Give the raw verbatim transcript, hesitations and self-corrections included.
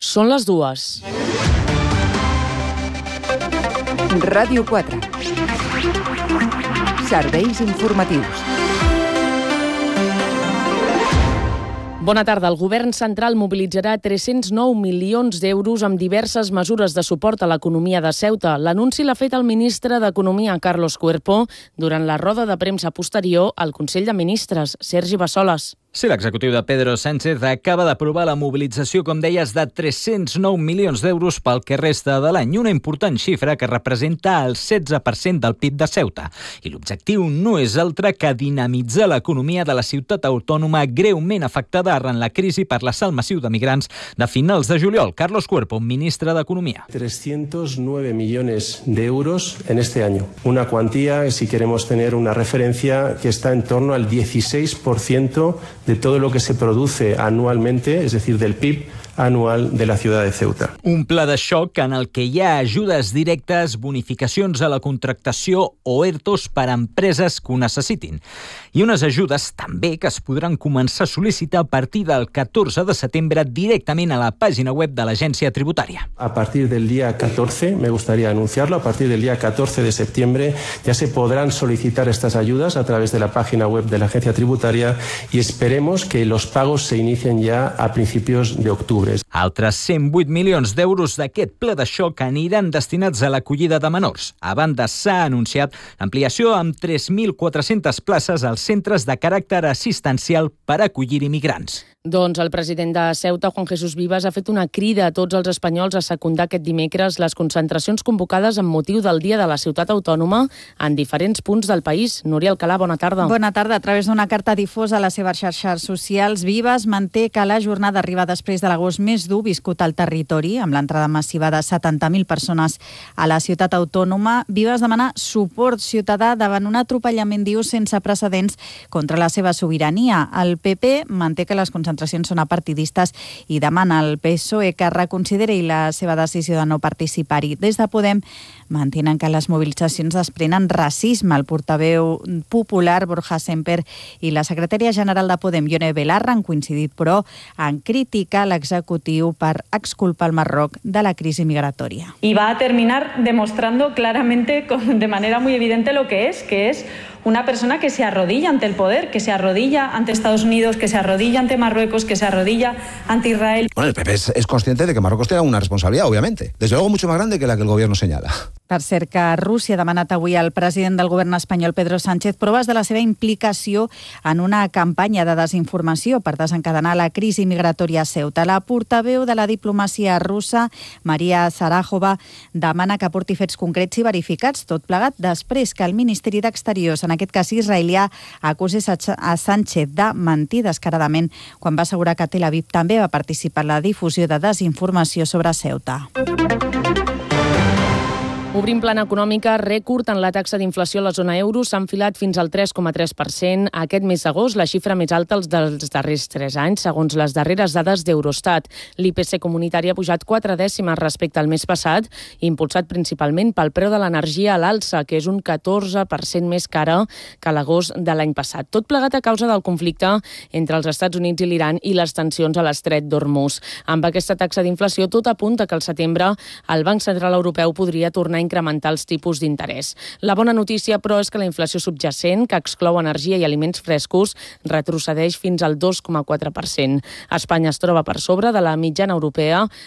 Són les dues. Ràdio quatre. Serveis informatius. Bona tarda. El govern central mobilitzarà tres-cents nou milions d'euros amb diverses mesures de suport a l'economia de Ceuta. L'anunci l'ha fet el ministre d'Economia, Carlos Cuerpo, durant la roda de premsa posterior al Consell de Ministres, Sergi Bassoles. Sí, l'executiu de Pedro Sánchez acaba d'aprovar la mobilització, com deies, de tres-cents nou milions d'euros pel que resta de l'any, una important xifra que representa el setze per cent del P I B de Ceuta. I l'objectiu no és altre que dinamitzar l'economia de la ciutat autònoma greument afectada arran la crisi per l'assalt massiu de migrants de finals de juliol. Carlos Cuerpo, ministre d'Economia. trescientos nueve millones de euros en este año. Una cuantía, si queremos tener una referencia, que está en torno al dieciséis por ciento de todo lo que se produce anualmente, es decir, del P I B anual de la ciudad de Ceuta. Un pla de xoc en el que hi ha ajudes directes, bonificacions a la contractació o ERTOs per a empreses que ho necessitin. I unes ajudes també que es podran començar a sol·licitar a partir del catorze de setembre directament a la pàgina web de l'Agència Tributària. A partir del día catorce, me gustaría anunciarlo, a partir del día catorce de septiembre ya se podrán solicitar estas ayudas a través de la página web de la Agencia Tributaria y esperemos que los pagos se inicien ya a principios de octubre. Altres cent vuit milions d'euros d'aquest pla de xoc aniran destinats a l'acollida de menors. A banda, s'ha anunciat l'ampliació amb tres mil quatre-centes places als centres de caràcter assistencial per acollir immigrants. Doncs el president de Ceuta, Juan Jesús Vivas, ha fet una crida a tots els espanyols a secundar aquest dimecres les concentracions convocades amb motiu del Dia de la Ciutat Autònoma en diferents punts del país. Núria Alcalà, bona tarda. Bona tarda. A través d'una carta difosa a les seves xarxes socials, Vivas manté que la jornada arriba després de l'agost més dur viscut al territori, amb l'entrada massiva de setanta mil persones a la ciutat autònoma. Vivas demana suport ciutadà davant un atropellament, diu, sense precedents contra la seva sobirania. El P P manté que les concentracions són apartidistes i demana al P S O E que reconsideri la seva decisió de no participar-hi. Des de Podem mantenen que les mobilitzacions desprenen racisme. El portaveu popular Borja Semper i la secretària general de Podem, Ione Belarra, han coincidit, però en criticar l'executiu per exculpar el Marroc de la crisi migratòria. Y va a terminar demostrando claramente, de manera muy evidente, lo que es, que es una persona que se arrodilla ante el poder, que se arrodilla ante Estados Unidos, que se arrodilla ante Marruecos, que se arrodilla ante Israel. Bueno, el P P es, es consciente de que Marruecos tiene una responsabilidad, obviamente. Desde luego mucho más grande que la que el gobierno señala. Per cert, que Rússia ha demanat avui al president del govern espanyol, Pedro Sánchez, proves de la seva implicació en una campanya de desinformació per desencadenar la crisi migratòria a Ceuta. La portaveu de la diplomàcia russa, Maria Zarakova, demana que aporti fets concrets i verificats, tot plegat després que el Ministeri d'Exteriors, en aquest cas israelià, acusés a Sánchez de mentir descaradament quan va assegurar que Tel Aviv també va participar en la difusió de desinformació sobre Ceuta. Obrim plana econòmica, rècord en la taxa d'inflació a la zona euro, s'ha enfilat fins al tres coma tres per cent. Aquest mes d'agost, la xifra més alta dels darrers tres anys, segons les darreres dades d'Eurostat. L'I P C comunitari ha pujat quatre dècimes respecte al mes passat, impulsat principalment pel preu de l'energia a l'alça, que és un catorze per cent més cara que l'agost de l'any passat. Tot plegat a causa del conflicte entre els Estats Units i l'Iran i les tensions a l'estret d'Hormuz. Amb aquesta taxa d'inflació, tot apunta que al setembre el Banc Central Europeu podria tornar a incrementar els tipus d'interès. La bona notícia, però, és que la inflació subjacent, que exclou energia i aliments frescos, retrocedeix fins al dos coma quatre per cent. Espanya es troba per sobre de la mitjana europea